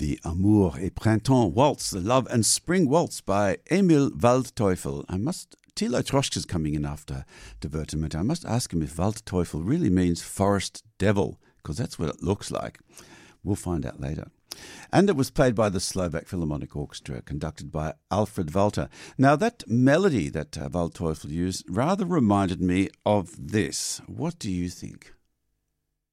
the Amour et Printemps Waltz, the Love and Spring Waltz by Emil Waldteufel. Thilo Troschke's coming in after Divertiment. I must ask him if Waldteufel really means forest devil, because that's what it looks like. We'll find out later. And it was played by the Slovak Philharmonic Orchestra, conducted by Alfred Walter. Now, that melody that Waldteufel used rather reminded me of this. What do you think?